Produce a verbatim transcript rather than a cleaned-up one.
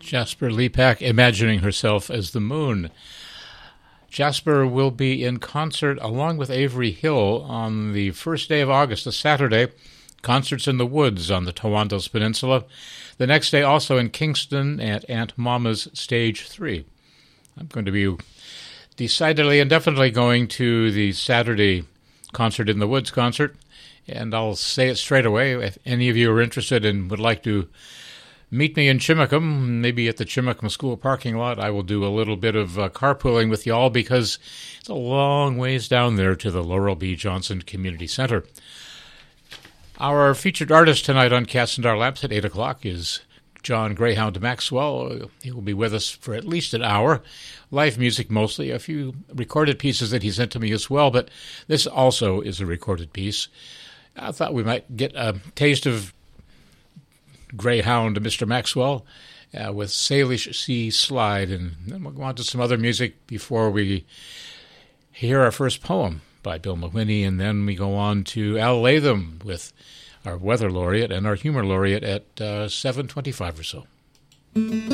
Jasper Lepak imagining herself as the moon. Jasper will be in concert along with Avery Hill on the first day of August, a Saturday. Concerts in the Woods on the Tewandos Peninsula. The next day also in Kingston at Aunt Mama's Stage three. I'm going to be decidedly and definitely going to the Saturday Concert in the Woods concert. And I'll say it straight away. If any of you are interested and would like to meet me in Chimacum, maybe at the Chimacum School parking lot, I will do a little bit of uh, carpooling with y'all because it's a long ways down there to the Laurel B. Johnson Community Center. Our featured artist tonight on Cats and Our Laps at eight o'clock is John Greyhound Maxwell. He will be with us for at least an hour. Live music mostly, a few recorded pieces that he sent to me as well, but this also is a recorded piece. I thought we might get a taste of Greyhound Mister Maxwell uh, with Salish Sea Slide, and then we'll go on to some other music before we hear our first poem by Bill Mawhinney, and then we go on to Al Latham with our weather laureate and our humor laureate at uh, seven twenty-five or so.